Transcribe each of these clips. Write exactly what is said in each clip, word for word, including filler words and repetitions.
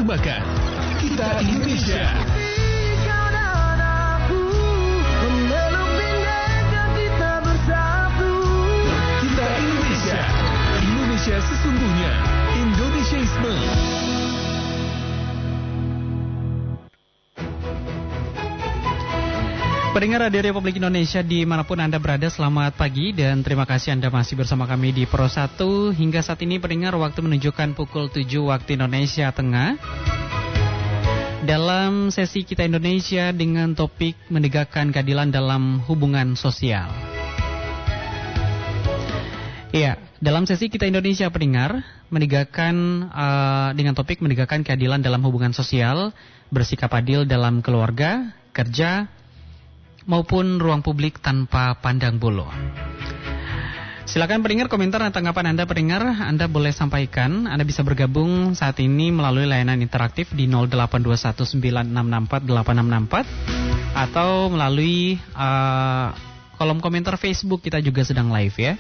mempersembahkan Kita Indonesia. Kita Indonesia. Indonesia sesungguhnya. Indonesiaisme. Pendengar Radio Republik Indonesia dimanapun Anda berada, selamat pagi dan terima kasih Anda masih bersama kami di Pro satu. Hingga saat ini pendengar waktu menunjukkan pukul tujuh waktu Indonesia Tengah. Dalam sesi Kita Indonesia dengan topik menegakkan keadilan dalam hubungan sosial. Iya, dalam sesi Kita Indonesia pendengar menegakkan uh, dengan topik menegakkan keadilan dalam hubungan sosial, bersikap adil dalam keluarga, kerja, maupun ruang publik tanpa pandang bulu. Silakan pendengar komentar dan tanggapan Anda pendengar, Anda boleh sampaikan. Anda bisa bergabung saat ini melalui layanan interaktif di nol delapan dua satu sembilan enam enam empat delapan enam enam empat atau melalui uh, kolom komentar Facebook, kita juga sedang live ya.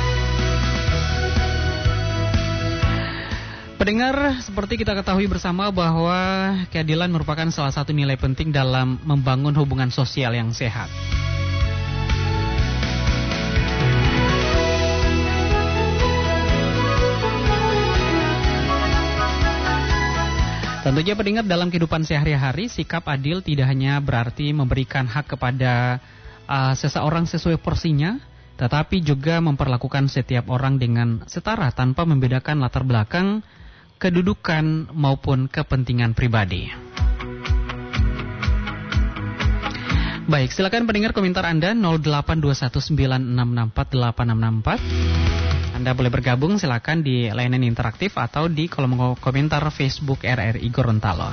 Pendengar, seperti kita ketahui bersama bahwa keadilan merupakan salah satu nilai penting dalam membangun hubungan sosial yang sehat. Tentunya pendengar, dalam kehidupan sehari-hari, sikap adil tidak hanya berarti memberikan hak kepada uh, seseorang sesuai porsinya, tetapi juga memperlakukan setiap orang dengan setara tanpa membedakan latar belakang, kedudukan maupun kepentingan pribadi. Baik, silakan pendengar komentar Anda nol delapan dua satu sembilan enam enam empat delapan enam enam empat. Anda boleh bergabung silakan di layanan interaktif atau di kolom komentar Facebook R R I Gorontalo.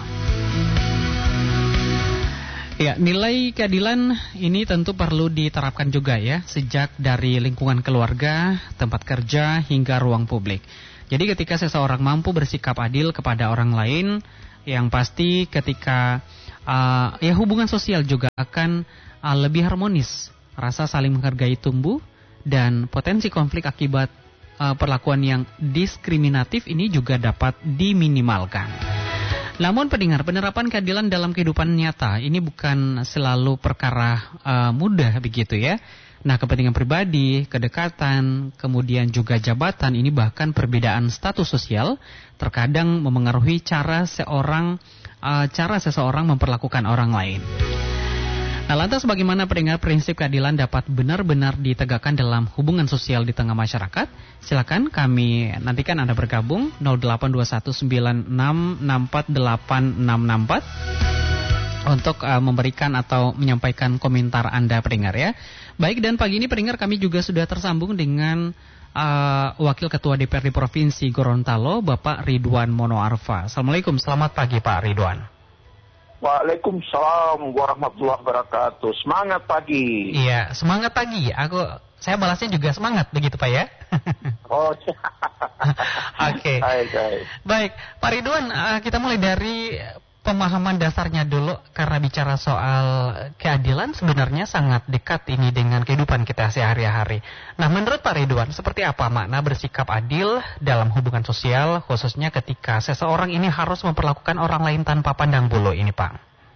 Ya, nilai keadilan ini tentu perlu diterapkan juga ya, sejak dari lingkungan keluarga, tempat kerja hingga ruang publik. Jadi ketika seseorang mampu bersikap adil kepada orang lain, yang pasti ketika uh, ya hubungan sosial juga akan uh, lebih harmonis, rasa saling menghargai tumbuh, dan potensi konflik akibat uh, perlakuan yang diskriminatif ini juga dapat diminimalkan. Namun pendengar, penerapan keadilan dalam kehidupan nyata ini bukan selalu perkara uh, mudah begitu ya. Nah, kepentingan pribadi, kedekatan, kemudian juga jabatan, ini bahkan perbedaan status sosial terkadang memengaruhi cara seorang, uh, cara seseorang memperlakukan orang lain. Nah, lantas bagaimana pendengar prinsip keadilan dapat benar-benar ditegakkan dalam hubungan sosial di tengah masyarakat? Silakan kami nantikan Anda bergabung nol delapan dua satu sembilan enam enam empat delapan enam enam empat untuk uh, memberikan atau menyampaikan komentar Anda pendengar ya. Baik, dan pagi ini pendengar kami juga sudah tersambung dengan uh, Wakil Ketua D P R D Provinsi Gorontalo, Bapak Ridwan Monoarfa. Assalamualaikum, selamat pagi Pak Ridwan. Waalaikumsalam warahmatullahi wabarakatuh. Semangat pagi. Iya, semangat pagi. Aku saya balasnya juga semangat begitu Pak ya. Oh, oke. Okay. Baik, baik. Baik, Pak Ridwan, uh, kita mulai dari pemahaman dasarnya dulu, karena bicara soal keadilan sebenarnya sangat dekat ini dengan kehidupan kita sehari-hari. Nah, menurut Pak Ridwan, seperti apa makna bersikap adil dalam hubungan sosial, khususnya ketika seseorang ini harus memperlakukan orang lain tanpa pandang bulu ini, Pak?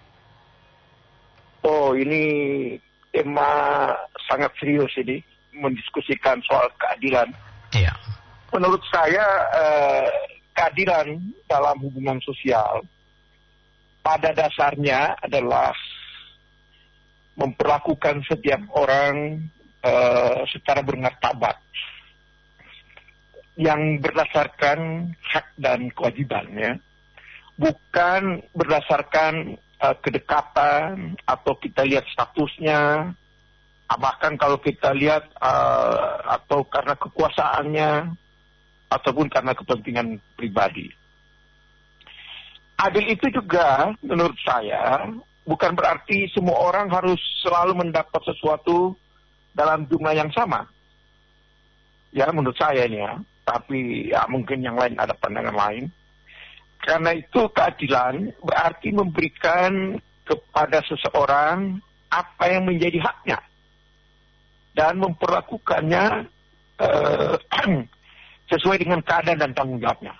Oh, ini tema sangat serius ini, mendiskusikan soal keadilan. Iya. Menurut saya, eh, keadilan dalam hubungan sosial pada dasarnya adalah memperlakukan setiap orang uh, secara bermartabat yang berdasarkan hak dan kewajibannya, bukan berdasarkan uh, kedekatan atau kita lihat statusnya, bahkan kalau kita lihat uh, atau karena kekuasaannya ataupun karena kepentingan pribadi. Adil itu juga menurut saya bukan berarti semua orang harus selalu mendapat sesuatu dalam jumlah yang sama. Ya, menurut saya ini ya. Tapi ya mungkin yang lain ada pandangan lain. Karena itu keadilan berarti memberikan kepada seseorang apa yang menjadi haknya. Dan memperlakukannya uh, sesuai dengan keadaan dan tanggung jawabnya.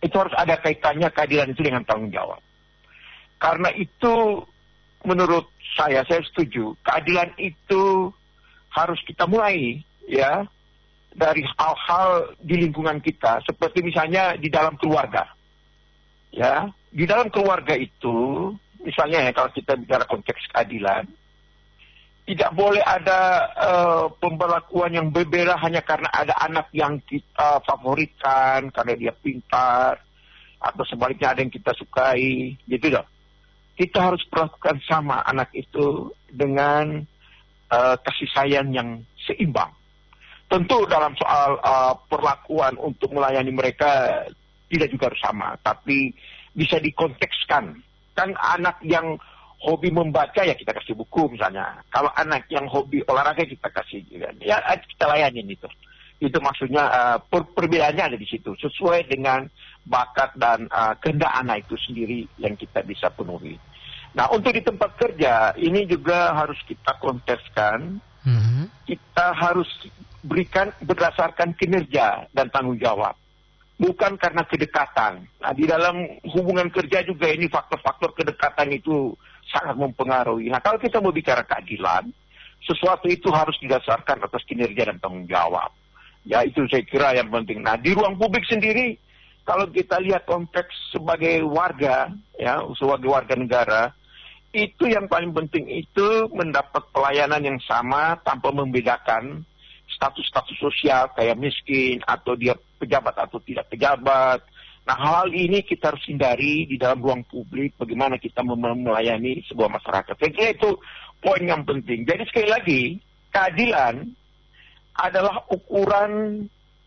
Itu harus ada kaitannya keadilan itu dengan tanggung jawab. Karena itu menurut saya, saya setuju, keadilan itu harus kita mulai ya dari hal-hal di lingkungan kita, seperti misalnya di dalam keluarga. Ya, di dalam keluarga itu, misalnya ya kalau kita bicara konteks keadilan, tidak boleh ada uh, pemberlakuan yang berbeda hanya karena ada anak yang kita favoritkan, karena dia pintar, atau sebaliknya ada yang kita sukai, gitu dong. Kita harus perlakukan sama anak itu dengan uh, kasih sayang yang seimbang. Tentu dalam soal uh, perlakuan untuk melayani mereka tidak juga harus sama, tapi bisa dikontekskan. Kan anak yang hobi membaca ya kita kasih buku misalnya. Kalau anak yang hobi olahraga kita kasih ya kita layanin itu. Itu maksudnya uh, per perbedaannya ada di situ sesuai dengan bakat dan uh, kehendak anak itu sendiri yang kita bisa penuhi. Nah untuk di tempat kerja ini juga harus kita konteskan. Mm-hmm. Kita harus berikan berdasarkan kinerja dan tanggung jawab. Bukan karena kedekatan. Nah di dalam hubungan kerja juga ini faktor-faktor kedekatan itu sangat mempengaruhi. Nah kalau kita mau bicara keadilan, sesuatu itu harus didasarkan atas kinerja dan tanggung jawab. Ya itu saya kira yang penting. Nah di ruang publik sendiri, kalau kita lihat konteks sebagai warga, ya sebagai warga negara, itu yang paling penting itu mendapat pelayanan yang sama tanpa membedakan status-status sosial kayak miskin atau dia pejabat atau tidak pejabat. Nah hal ini kita harus hindari di dalam ruang publik bagaimana kita melayani sebuah masyarakat. Saya kira itu poin yang penting. Jadi sekali lagi keadilan adalah ukuran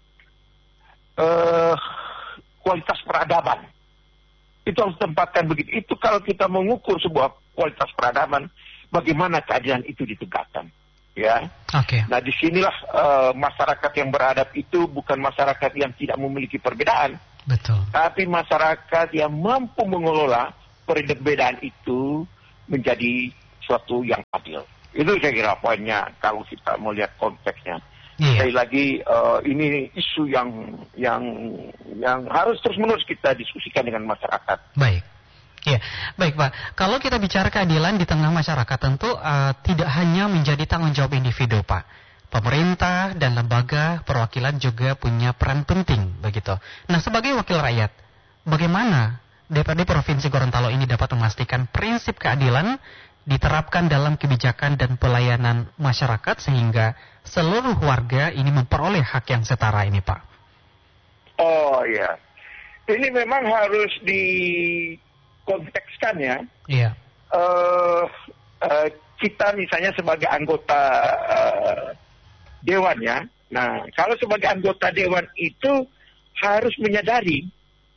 uh, kualitas peradaban. Itu harus ditempatkan begitu. Itu kalau kita mengukur sebuah kualitas peradaban, bagaimana keadilan itu ditegakkan. Ya, okay. Nah disinilah uh, masyarakat yang beradab itu bukan masyarakat yang tidak memiliki perbedaan, betul. Tapi masyarakat yang mampu mengelola perbedaan itu menjadi suatu yang adil. Itu saya kira poinnya kalau kita melihat konteksnya. Yeah. Sekali lagi uh, ini isu yang yang yang harus terus menerus kita diskusikan dengan masyarakat. Baik. Ya, baik Pak. Kalau kita bicara keadilan di tengah masyarakat tentu uh, tidak hanya menjadi tanggung jawab individu Pak. Pemerintah dan lembaga perwakilan juga punya peran penting begitu. Nah sebagai wakil rakyat, bagaimana D P R D Provinsi Gorontalo ini dapat memastikan prinsip keadilan diterapkan dalam kebijakan dan pelayanan masyarakat sehingga seluruh warga ini memperoleh hak yang setara ini Pak? Oh ya, ini memang harus di kontekskan ya. Iya. Uh, uh, kita misalnya sebagai anggota uh, dewan ya. Nah, kalau sebagai anggota dewan itu harus menyadari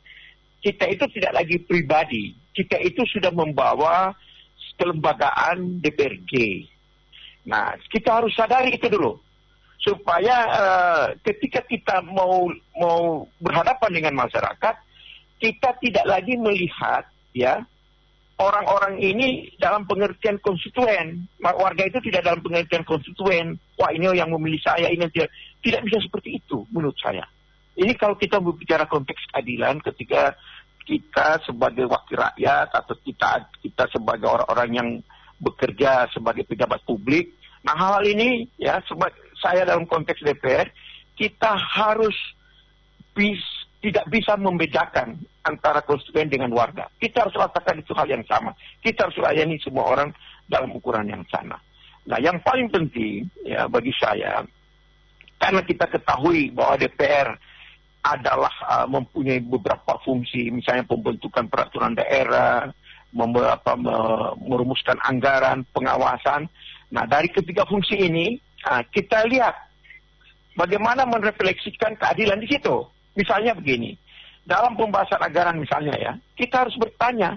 kita itu tidak lagi pribadi. Kita itu sudah membawa kelembagaan D P R G. Nah, kita harus sadari itu dulu. Supaya uh, ketika kita mau mau berhadapan dengan masyarakat, kita tidak lagi melihat ya, orang-orang ini dalam pengertian konstituen. Warga itu tidak dalam pengertian konstituen. Wah ini yang memilih saya, ini tidak. Tidak bisa seperti itu menurut saya. Ini kalau kita berbicara konteks keadilan ketika kita sebagai wakil rakyat atau kita kita sebagai orang-orang yang bekerja sebagai pejabat publik. Nah hal ini ya sebagai saya dalam konteks D P R, kita harus bis, tidak bisa membedakan antara konstituen dengan warga. Kita harus rasakan itu hal yang sama. Kita harus layani semua orang dalam ukuran yang sama. Nah, yang paling penting ya bagi saya, karena kita ketahui bahwa D P R adalah uh, mempunyai beberapa fungsi, misalnya pembentukan peraturan daerah, mem- apa, me- merumuskan anggaran, pengawasan. Nah, dari ketiga fungsi ini, uh, kita lihat bagaimana merefleksikan keadilan di situ. Misalnya begini. Dalam pembahasan anggaran misalnya ya, kita harus bertanya,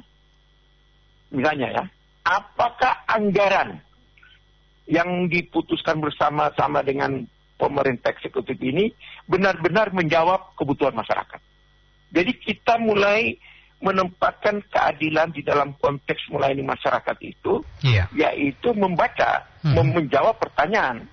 misalnya ya, apakah anggaran yang diputuskan bersama-sama dengan pemerintah eksekutif ini benar-benar menjawab kebutuhan masyarakat. Jadi kita mulai menempatkan keadilan di dalam konteks melayani masyarakat itu, yeah. yaitu membaca, hmm. menjawab pertanyaan,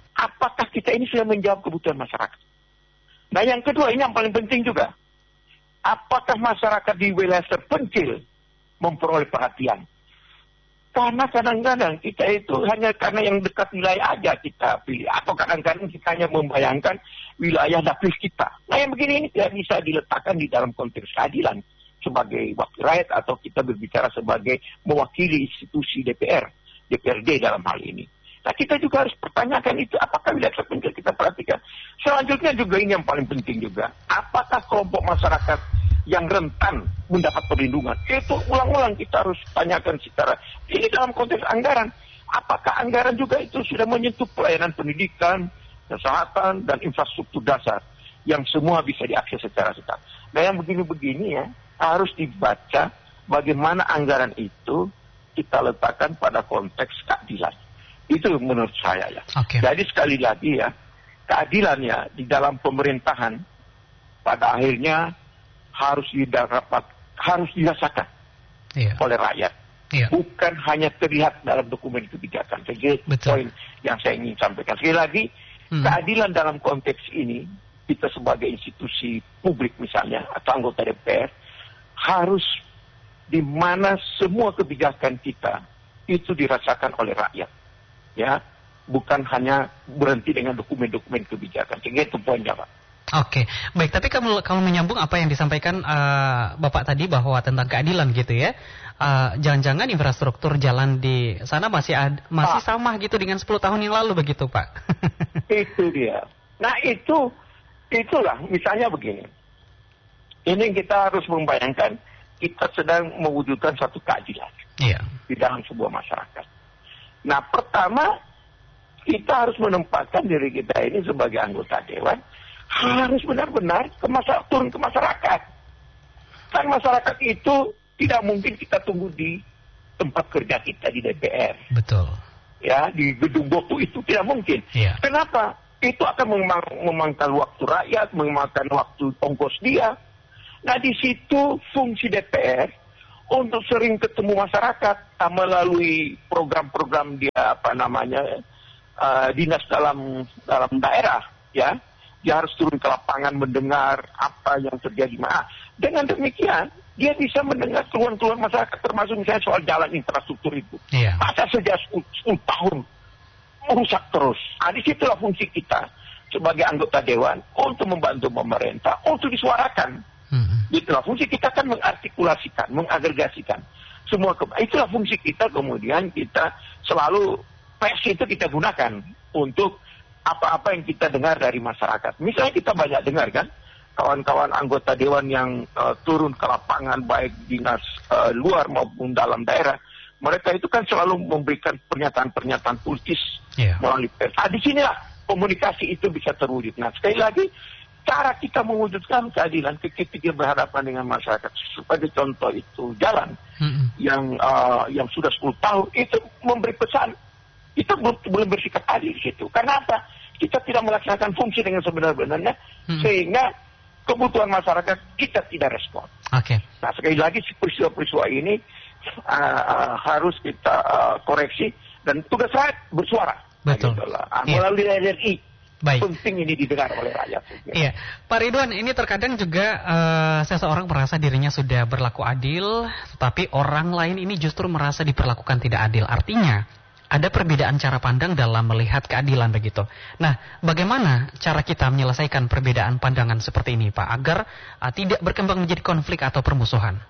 apakah kita ini sudah menjawab kebutuhan masyarakat. Nah yang kedua, ini yang paling penting juga. apakah masyarakat di wilayah terpencil memperoleh perhatian? Karena kadang-kadang kita itu hanya karena yang dekat wilayah aja kita pilih. Atau kadang-kadang kita hanya membayangkan wilayah dapil kita. Nah yang begini ini tidak bisa diletakkan di dalam konteks keadilan sebagai wakil rakyat atau kita berbicara sebagai mewakili institusi D P R, D P R D dalam hal ini. Nah kita juga harus pertanyakan itu, apakah wilayah terpencil kita perhatikan. Selanjutnya juga ini yang paling penting juga. Apakah kelompok masyarakat yang rentan mendapat perlindungan? Itu ulang-ulang kita harus tanyakan secara ini dalam konteks anggaran. Apakah anggaran juga itu sudah menyentuh pelayanan pendidikan, kesehatan, dan infrastruktur dasar yang semua bisa diakses secara cepat. Nah yang begini-begini ya harus dibaca bagaimana anggaran itu kita letakkan pada konteks keadilan. Itu menurut saya ya. Okay. Jadi sekali lagi ya, keadilannya di dalam pemerintahan pada akhirnya harus didapat, harus dirasakan yeah. oleh rakyat. Yeah. Bukan hanya terlihat dalam dokumen kebijakan. Jadi poin yang saya ingin sampaikan. Sekali lagi, hmm. keadilan dalam konteks ini, kita sebagai institusi publik misalnya, atau anggota D P R, harus di mana semua kebijakan kita itu dirasakan oleh rakyat. Ya, bukan hanya berhenti dengan dokumen-dokumen kebijakan. Sehingga itu poinnya, Pak. Oke, baik. Tapi kalau kalau menyambung apa yang disampaikan uh, Bapak tadi bahwa tentang keadilan gitu ya, uh, jangan-jangan infrastruktur jalan di sana masih ad, masih Pak. sama gitu dengan sepuluh tahun yang lalu begitu, Pak? Itu dia. Nah itu, itulah misalnya begini. Ini kita harus membayangkan kita sedang mewujudkan satu keadilan yeah. di dalam sebuah masyarakat. Nah, pertama, kita harus menempatkan diri kita ini sebagai anggota dewan, harus benar-benar ke masa, turun ke masyarakat. Kan masyarakat itu tidak mungkin kita tunggu di tempat kerja kita di D P R. Betul. Ya, di gedung Botu itu tidak mungkin. Yeah. Kenapa? Itu akan memang, memakan waktu rakyat, memakan waktu ongkos dia. Nah, di situ fungsi D P R untuk sering ketemu masyarakat melalui program-program dia apa namanya uh, dinas dalam dalam daerah ya, dia harus turun ke lapangan mendengar apa yang terjadi. Nah, dengan demikian dia bisa mendengar keluhan-keluhan masyarakat termasuk misalnya soal jalan infrastruktur itu. Yeah. Masa sejak sepuluh tahun merusak terus. Nah, disitulah fungsi kita sebagai anggota dewan untuk membantu pemerintah untuk disuarakan. Hmm. Itulah fungsi kita kan mengartikulasikan, mengagregasikan semua ke, itulah fungsi kita. Kemudian kita selalu pers itu kita gunakan untuk apa-apa yang kita dengar dari masyarakat. Misalnya kita banyak dengar kan kawan-kawan anggota dewan yang uh, turun ke lapangan baik dinas uh, luar maupun dalam daerah. Mereka itu kan selalu memberikan pernyataan-pernyataan politis yeah. melalui pers. Ah, di sinilah komunikasi itu bisa terwujud. Nah, sekali lagi cara kita mewujudkan keadilan ketika berhadapan dengan masyarakat sebagai contoh itu jalan mm-hmm. yang uh, yang sudah sepuluh tahun itu memberi pesan itu belum, belum bersikap adil di situ. Karena apa? Kita tidak melaksanakan fungsi dengan sebenar-benarnya mm-hmm. sehingga kebutuhan masyarakat kita tidak respon. Oke. Okay. Nah sekali lagi peristiwa-peristiwa ini uh, uh, harus kita uh, koreksi dan tugas rakyat bersuara. Betul. Nah, gitu melalui yeah. R R I. Baik. Penting ini didengar oleh rakyat. Iya, Pak Ridwan, ini terkadang juga uh, seseorang merasa dirinya sudah berlaku adil, tetapi orang lain ini justru merasa diperlakukan tidak adil. Artinya, ada perbedaan cara pandang dalam melihat keadilan begitu. Nah, bagaimana cara kita menyelesaikan perbedaan pandangan seperti ini, Pak, agar uh, tidak berkembang menjadi konflik atau permusuhan?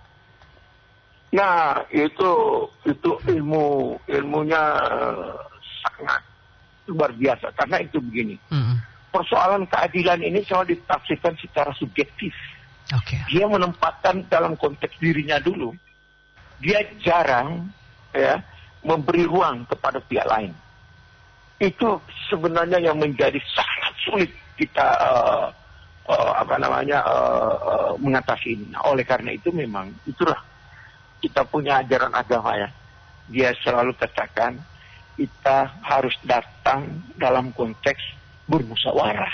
Nah, itu itu ilmu ilmunya uh, sangat luar biasa, karena itu begini. Mm-hmm. Persoalan keadilan ini selalu ditafsirkan secara subjektif. Okay. Dia menempatkan dalam konteks dirinya dulu. Dia jarang ya memberi ruang kepada pihak lain. Itu sebenarnya yang menjadi sangat sulit kita uh, uh, apa namanya uh, uh, mengatasi ini. Nah, oleh karena itu memang itulah kita punya ajaran agama ya. Dia selalu katakan kita harus datang dalam konteks bermusyawarah.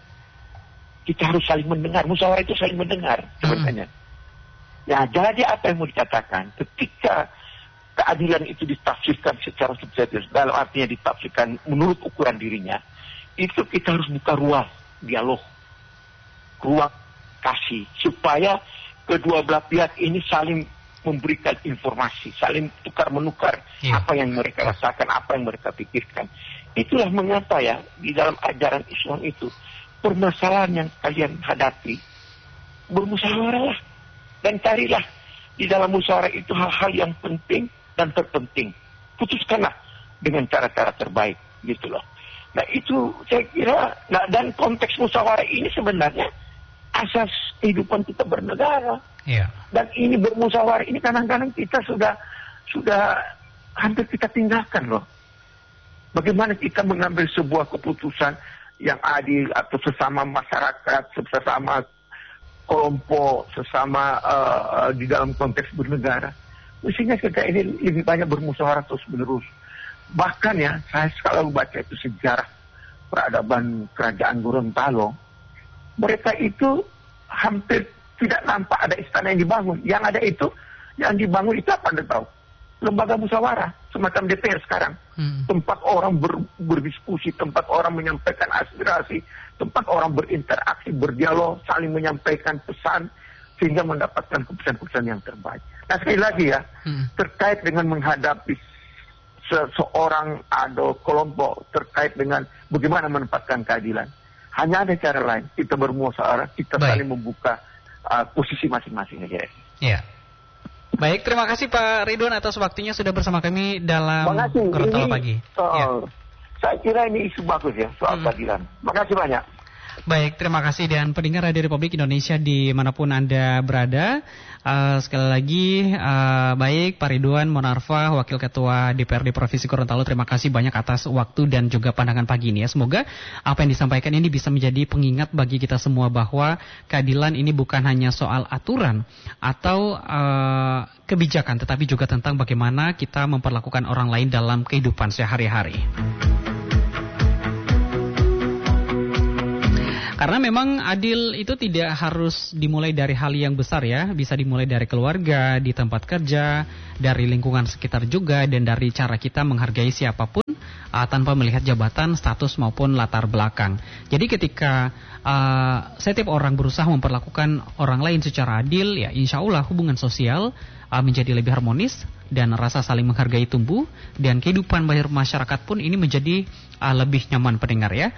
Kita harus saling mendengar. Musyawarah itu saling mendengar sebenarnya. Hmm. Ya, jadi apa yang mau dikatakan? Ketika keadilan itu ditafsirkan secara subjektif, dalam artinya ditafsirkan menurut ukuran dirinya, itu kita harus buka ruang dialog, ruang kasih, supaya kedua belah pihak ini saling memberikan informasi, saling tukar-menukar yeah. apa yang mereka rasakan, apa yang mereka pikirkan. Itulah mengapa ya, di dalam ajaran Islam itu, permasalahan yang kalian hadapi, bermusyawarahlah. Dan carilah di dalam musyawarah itu hal-hal yang penting dan terpenting. Putuskanlah dengan cara-cara terbaik, gitu loh. Nah itu saya kira, nah, dan konteks musyawarah ini sebenarnya asas kehidupan kita bernegara. Yeah. Dan ini bermusyawarah ini kadang-kadang kita sudah sudah hampir kita tinggalkan loh. Bagaimana kita mengambil sebuah keputusan yang adil atau sesama masyarakat, sesama kelompok, sesama uh, di dalam konteks bernegara. Mestinya kita ini lebih banyak bermusyawarah terus menerus. Bahkan ya, saya selalu baca itu sejarah peradaban kerajaan Gorontalo. Mereka itu hampir tidak nampak ada istana yang dibangun. Yang ada itu, yang dibangun itu apa Anda tahu? Lembaga musyawarah, semacam D P R sekarang. Hmm. Tempat orang ber, berdiskusi, tempat orang menyampaikan aspirasi, tempat orang berinteraksi, berdialog, saling menyampaikan pesan, sehingga mendapatkan keputusan-keputusan yang terbaik. Nah sekali lagi ya, hmm. terkait dengan menghadapi seseorang atau kelompok terkait dengan bagaimana menempatkan keadilan. Hanya ada cara lain, kita bermusyawarah, kita Baik. saling membuka uh, posisi masing-masing aja. Iya. Baik, terima kasih Pak Ridwan atas waktunya sudah bersama kami dalam Gorontalo Pagi. Uh, ya. Saya kira ini isu bagus ya, soal hmm. keadilan. Makasih banyak. Baik, terima kasih dan pendengar Radio Republik Indonesia dimanapun Anda berada. Uh, sekali lagi, uh, baik Pak Ridwan Monarfa, Wakil Ketua D P R D Provinsi Gorontalo, terima kasih banyak atas waktu dan juga pandangan pagi ini ya. Semoga apa yang disampaikan ini bisa menjadi pengingat bagi kita semua bahwa keadilan ini bukan hanya soal aturan atau uh, kebijakan, tetapi juga tentang bagaimana kita memperlakukan orang lain dalam kehidupan sehari-hari. Karena memang adil itu tidak harus dimulai dari hal yang besar ya, bisa dimulai dari keluarga, di tempat kerja, dari lingkungan sekitar juga, dan dari cara kita menghargai siapapun uh, tanpa melihat jabatan, status maupun latar belakang. Jadi ketika uh, setiap orang berusaha memperlakukan orang lain secara adil, ya insya Allah hubungan sosial uh, menjadi lebih harmonis dan rasa saling menghargai tumbuh, dan kehidupan masyarakat pun ini menjadi uh, lebih nyaman pendengar ya.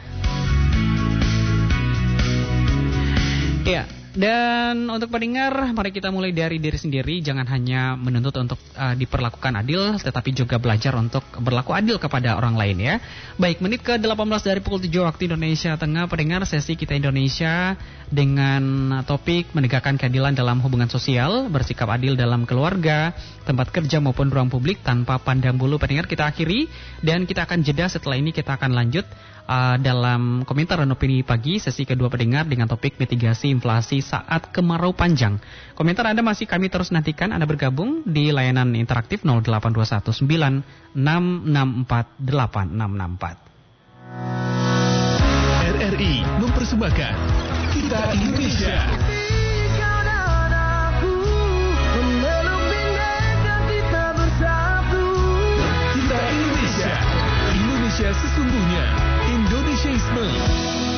Ya, dan untuk pendengar, mari kita mulai dari diri sendiri. Jangan hanya menuntut untuk uh, diperlakukan adil, tetapi juga belajar untuk berlaku adil kepada orang lain ya. Baik, menit ke delapan belas dari pukul tujuh waktu Indonesia Tengah. Pendengar, sesi Kita Indonesia dengan topik menegakkan keadilan dalam hubungan sosial, bersikap adil dalam keluarga, tempat kerja maupun ruang publik tanpa pandang bulu. Pendengar, kita akhiri dan kita akan jeda. Setelah ini kita akan lanjut Uh, dalam komentar dan opini pagi sesi kedua pendengar dengan topik mitigasi inflasi saat kemarau panjang. Komentar Anda masih kami terus nantikan. Anda bergabung di layanan interaktif nol delapan dua satu sembilan enam enam empat delapan enam enam empat. R R I mempersembahkan Kita Indonesia.